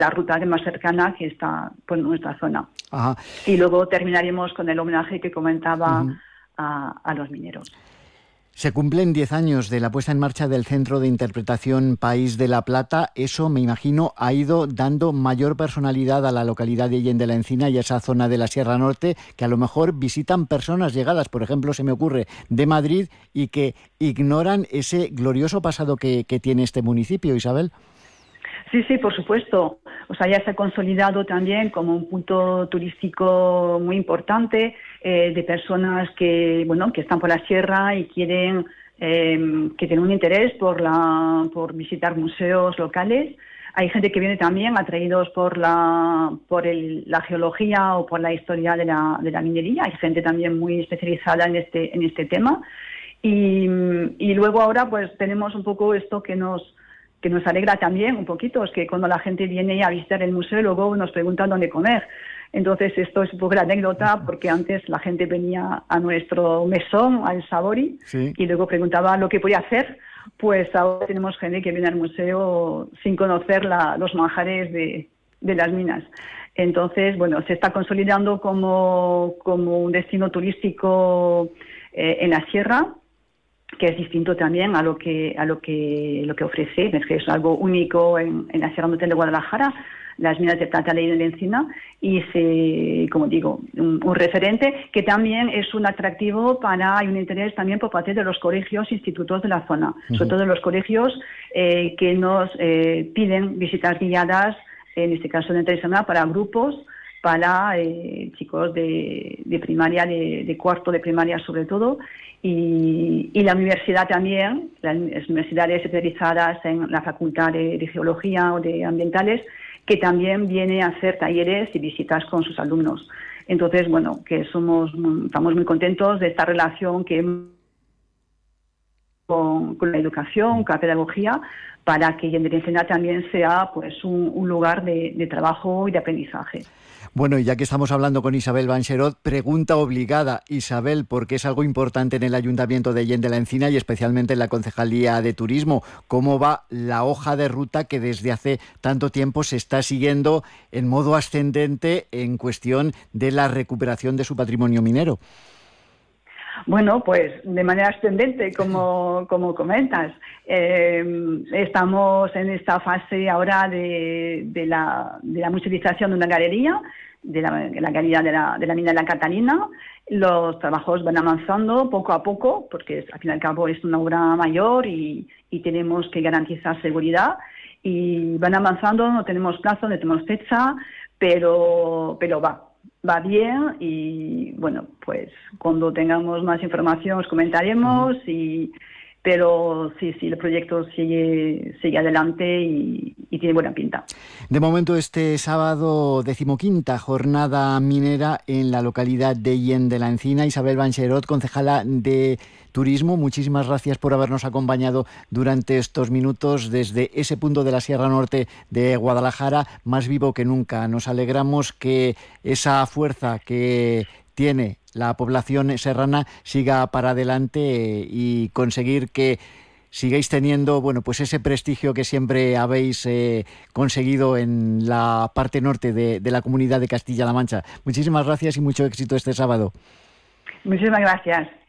la ruta más cercana que está por nuestra zona. Ajá. Y luego terminaremos con el homenaje que comentaba a los mineros. Se cumplen 10 años de la puesta en marcha del Centro de Interpretación País de la Plata. Eso, me imagino, ha ido dando mayor personalidad a la localidad de Jaén de la Encina y a esa zona de la Sierra Norte que a lo mejor visitan personas llegadas, por ejemplo, se me ocurre, de Madrid y que ignoran ese glorioso pasado que tiene este municipio, Isabel. Sí, por supuesto. O sea, ya se ha consolidado también como un punto turístico muy importante de personas que están por la sierra y quieren que tienen un interés por visitar museos locales. Hay gente que viene también atraídos por la geología o por la historia de la minería. Hay gente también muy especializada en este tema. Y luego ahora pues tenemos un poco esto que nos alegra también un poquito, es que cuando la gente viene a visitar el museo, luego nos preguntan dónde comer. Entonces, esto es un poco la anécdota, porque antes la gente venía a nuestro mesón, al Sabori, y luego preguntaba lo que podía hacer. Pues ahora tenemos gente que viene al museo sin conocer los manjares de las minas. Entonces, se está consolidando como un destino turístico en la sierra, que es distinto también a lo que ofrece, es que es algo único en la Sierra Norte de Guadalajara, las minas de plata de la Encina, y como digo, un referente que también es un atractivo hay un interés también por parte de los colegios, institutos de la zona, sobre todo los colegios que nos piden visitas guiadas, en este caso de interés para grupos, para chicos de primaria, de cuarto de primaria sobre todo, y la universidad también, las universidades especializadas en la facultad de geología o de ambientales, que también viene a hacer talleres y visitas con sus alumnos. Entonces, que estamos muy contentos de esta relación con la educación, con la pedagogía, para que Jaén de la Encina también sea pues un lugar de trabajo y de aprendizaje. Bueno, y ya que estamos hablando con Isabel Bancherot, pregunta obligada, Isabel, porque es algo importante en el Ayuntamiento de Jaén de la Encina y especialmente en la Concejalía de Turismo. ¿Cómo va la hoja de ruta que desde hace tanto tiempo se está siguiendo en modo ascendente en cuestión de la recuperación de su patrimonio minero? Bueno, pues de manera ascendente, como comentas. Estamos en esta fase ahora de la musealización de una galería, de la galería de la mina de la Catalina. Los trabajos van avanzando poco a poco, porque al fin y al cabo es una obra mayor y tenemos que garantizar seguridad. Y van avanzando, no tenemos plazo, no tenemos fecha, pero va bien, y pues cuando tengamos más información os comentaremos, pero sí, el proyecto sigue adelante y tiene buena pinta. De momento, este sábado 15ª jornada minera en la localidad de Jaén de la Encina. Isabel Bancherot, concejala de Turismo, muchísimas gracias por habernos acompañado durante estos minutos desde ese punto de la Sierra Norte de Guadalajara, más vivo que nunca. Nos alegramos que esa fuerza que tiene la población serrana siga para adelante y conseguir que sigáis teniendo pues ese prestigio que siempre habéis conseguido en la parte norte de la comunidad de Castilla-La Mancha. Muchísimas gracias y mucho éxito este sábado. Muchísimas gracias.